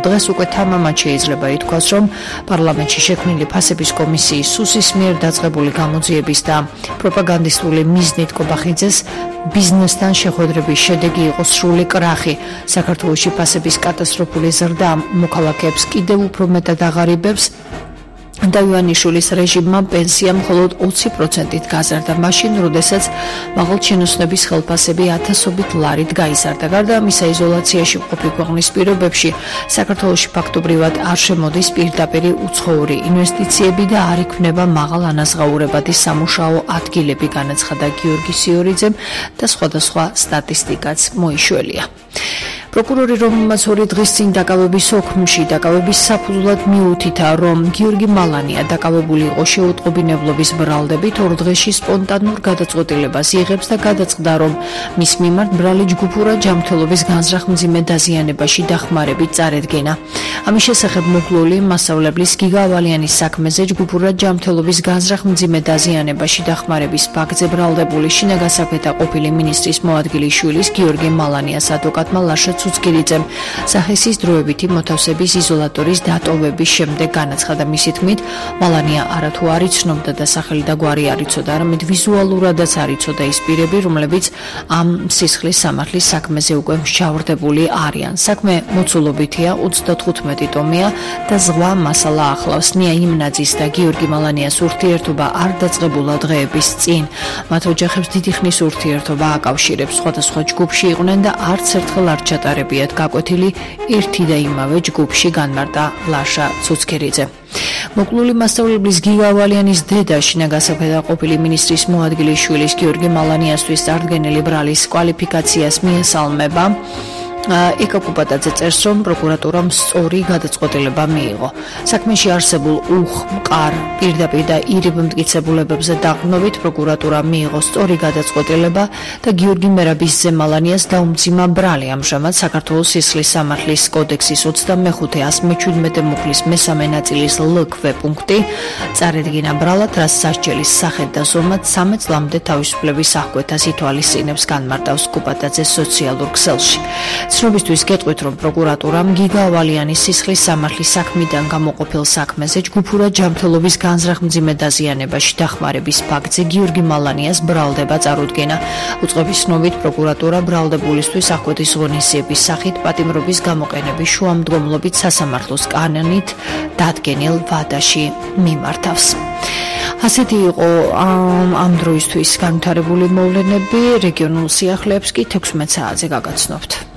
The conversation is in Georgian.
დღეს უკვე თამამად შეიძლება ითქვას, რომ პარლამენტში შექმნილი ფასების კომისიის სუსის მიერ დაწყებული გამოძიების და პროპაგანდისტული მიზნით კობახიძეს ბიზნესთან შეხვედრების შედეგი იყო სრული კრახი. საქართველოში ფასების კატასტროფული ზრდა მოქალაქეებს კიდევ უფრო მეტად აღარიბებს და ივანიშვილის რეჟიმმა პენსია მხოლოდ 20%-ით გაზარდა მაშინ, როდესაც მაღალჩინოსნების ხელფასები ათასობით ლარით გაიზარდა. გარდა ამისა, იზოლაციაში მყოფი ქვეყნის პირობებში საქართველოში ფაქტობრივად არ შემოდის პირდაპირი უცხოური ინვესტიციები და არ იქმნება მაღალ ანაზღაურებადი სამუშაო ადგილები, განაცხადა გიორგი სიორიძემ და სხვადასხვა სტატისტიკაც მოიშველია. პროკურორი, რომელმაც 2 დღის წინ დაკავების ოქმში დაკავების საფუძვლად მიუთითა, რომ გიორგი მალანია დაკავებული იყო შეუტყობინებლობის ბრალდებით, 2 დღეში სპონტანურ გადაწყვეტილებას იღებს და გადაწყდა, რომ მის მიმართ ბრალი ჯგუფურად ჯანმრთელობის განზრახ მძიმე დაზიანებაში დახმარებით წარედგენა. ამის შესახებ მოკლული მასწავლებლის გიგა ავალიანის საქმეზე ჯგუფურად ჯანმრთელობის განზრახ მძიმე დაზიანებაში დახმარების ფაქტზე ბრალდებული შინაგან საქმეთა ყოფილი მინისტრის მოადგილის შვილის გიორგი მალანიას ადვოკატმა ლაშა ცუცკირიძემ სახესის დროებითი მოთავსების იზოლატორის დატოვების შემდეგ განაცხადა, მისი თქმით, მალანია არათუ არ იცნობდა და სახელი და გვარი არ იცოდა, არამედ ვიზუალურადაც არ იცოდა ის პირები, რომლებიც ამ სისხლის სამართლის საქმეზე უკვე მსჯავრდებული არიან. საქმე მოცულობითია, 35 ტომია და ზღვა მასალა ახლავს. ნია იმნაძის და გიორგი მალანიას ურთიერთობა არ დაწყებულა დღეების წინ. მათ ოჯახებს დიდი ხნის ურთიერთობა აკავშირებს. სხვადასხვა ჯგუფში იყვნენ და არც ერთხელ არ ჩატარებიათ გაკვეთილი ერთი და იმავე ჯგუფში, განმარტა ლაშა ცუცკირიძე. მოკლული მასწავლებლის გიგა ავალიანის დედა შინაგან საქმეთა ყოფილი მინისტრის მოადგილის შვილის გიორგი მალანიასთვის წარდგენილი ბრალის კვალიფიკაციას მიესალმება. ეკა კუპატაძე წერს, რომ პროკურატურამ სწორი გადაწყვეტილება მიიღო. საქმეში არსებულ მყარ პირდაპირ და ირიბ მტკიცებულებებზე დაყრდნობით პროკურატურამ მიიღო სწორი გადაწყვეტილება და გიორგი მერაბისძე მალანიას დაუმძიმა ბრალი. ამჟამად საქართველოს სისხლის სამართლის კოდექსის 25-117 მუხლის მესამე ნაწილის ლ-ქვე პუნქტი წარედგინა ბრალად, რაც სასჯელის სახედ და ზომად 13 წლამდე თავისუფლების აღკვეთას ითვალისწინებს, განმარტავს კუპატაძე სოციალურ ქსელში. ცნობისთვის გეტყვით, რომ პროკურატურამ გიგა ავალიანის სისხლის სამართლის საქმიდან გამოყოფილ საქმეზე ჯგუფურად ჯანმრთელობის განზრახ მძიმე დაზიანებაში დახმარების ფაქტზე გიორგი მალანიას ბრალდება წარუდგენა. უწყების ცნობით პროკურატურა ბრალდებულისთვის აღკვეთის ღონისძიების სახით პატიმრობის გამოყენების შუამდგომლობით სასამართლოს კანონით დადგენილ ვადაში მიმართავს. ასეთი იყო ამ დროისთვის განვითარებული მოვლენები. რეგიონულ სიახლეებს კი 16 საათზე გაგაცნობთ.